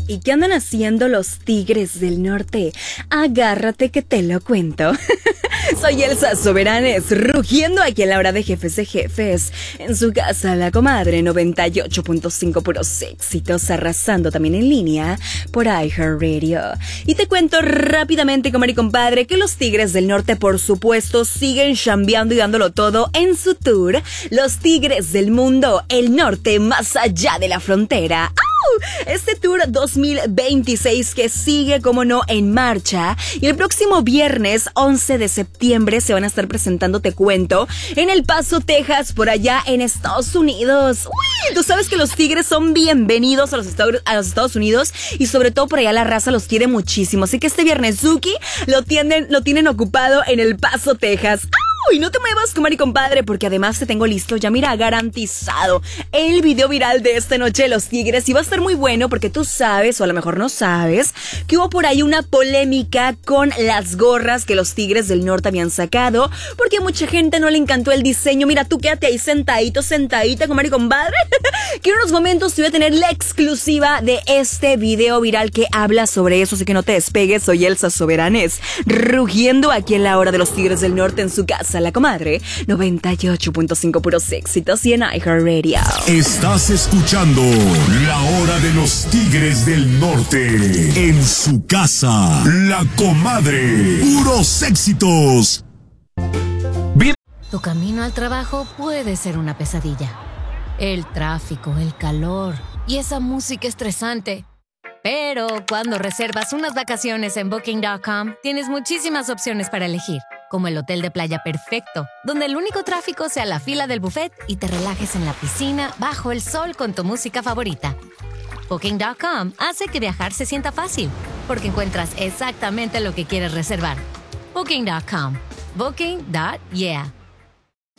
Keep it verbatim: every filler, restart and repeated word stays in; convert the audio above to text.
¿Y qué andan haciendo los Tigres del Norte? Agárrate que te lo cuento. Soy Elsa Soberanes, rugiendo aquí en la hora de Jefes de Jefes. En su casa, La Comadre, noventa y ocho punto cinco puros éxitos, arrasando también en línea por iHeartRadio. Y te cuento rápidamente, comadre y compadre, que los Tigres del Norte, por supuesto, siguen chambeando y dándolo todo en su tour Los Tigres del Mundo, el norte más allá de la frontera. Este tour dos mil veintiséis que sigue, como no, en marcha. Y el próximo viernes once de septiembre se van a estar presentando, te cuento, en El Paso, Texas, por allá en Estados Unidos. Uy, tú sabes que los Tigres son bienvenidos a los, Estados, a los Estados Unidos, y sobre todo por allá la raza los quiere muchísimo. Así que este viernes Zuki lo tienen, lo tienen ocupado en El Paso, Texas. Y no te muevas, comadre y compadre, porque además te tengo listo, ya mira, garantizado, el video viral de esta noche de los Tigres. Y va a estar muy bueno porque tú sabes, o a lo mejor no sabes, que hubo por ahí una polémica con las gorras que los Tigres del Norte habían sacado, porque a mucha gente no le encantó el diseño. Mira, tú quédate ahí sentadito, sentadita, comadre y compadre, que en unos momentos te voy a tener la exclusiva de este video viral que habla sobre eso. Así que no te despegues, soy Elsa Soberanes, rugiendo aquí en la hora de los Tigres del Norte, en su casa, La Comadre, noventa y ocho punto cinco puros éxitos y en iHeartRadio. Estás escuchando La Hora de los Tigres del Norte, en su casa, La Comadre, puros éxitos. Tu camino al trabajo puede ser una pesadilla. El tráfico, el calor y esa música estresante. Pero cuando reservas unas vacaciones en Booking punto com, tienes muchísimas opciones para elegir, como el hotel de playa perfecto, donde el único tráfico sea la fila del buffet y te relajes en la piscina bajo el sol con tu música favorita. Booking punto com hace que viajar se sienta fácil, porque encuentras exactamente lo que quieres reservar. Booking punto com. Booking. Yeah.